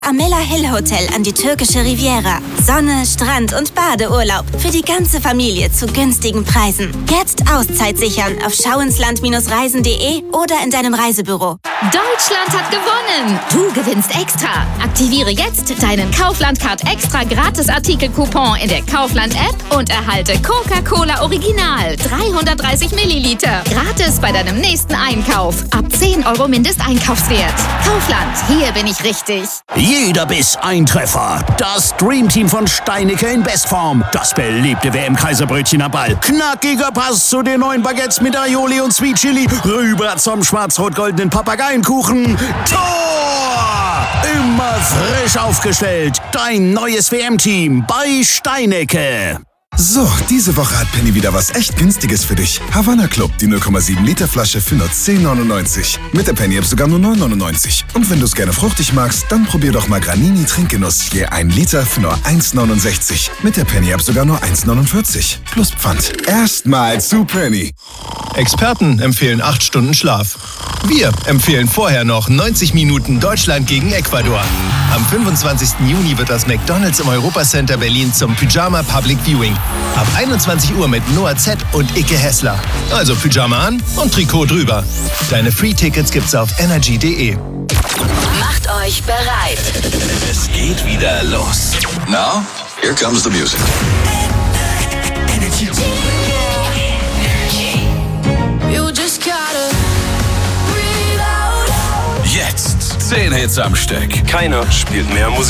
Amela Hill Hotel an die türkische Riviera. Sonne, Strand und Badeurlaub für die ganze Familie zu günstigen Preisen. Jetzt Auszeit sichern auf schauinsland-reisen.de oder in deinem Reisebüro. Deutschland hat gewonnen! Du gewinnst extra! Aktiviere jetzt deinen Kaufland-Card Extra Gratis-Artikel-Coupon in der Kaufland-App und erhalte Coca-Cola Original 330 Milliliter. Gratis bei deinem nächsten Einkauf. Ab 10 € Mindesteinkaufswert. Kaufland, hier bin ich richtig. Jeder Biss ein Treffer. Das Dreamteam von Steinicke in Bestform. Das beliebte WM-Kaiserbrötchen am Ball. Knackiger Pass zu den neuen Baguettes mit Aioli und Sweet Chili. Rüber zum schwarz-rot-goldenen Papageienkuchen. Tor! Immer frisch aufgestellt. Dein neues WM-Team bei Steinicke. So, diese Woche hat Penny wieder was echt Günstiges für dich. Havanna Club, die 0,7 Liter Flasche für nur 10,99. Mit der Penny-App sogar nur 9,99. Und wenn du es gerne fruchtig magst, dann probier doch mal Granini Trinkgenuss. Je 1 Liter für nur 1,69. Mit der Penny-App sogar nur 1,49. Plus Pfand. Erstmal zu Penny. Experten empfehlen 8 Stunden Schlaf. Wir empfehlen vorher noch 90 Minuten Deutschland gegen Ecuador. Am 25. Juni wird das McDonald's im Europacenter Berlin zum Pyjama Public Viewing. Ab 21 Uhr mit Noah Z. und Icke Hessler. Also Pyjama an und Trikot drüber. Deine Free-Tickets gibt's auf energy.de. Macht euch bereit. Es geht wieder los. Now, here comes the music. Jetzt 10 Hits am Stück. Keiner spielt mehr Musik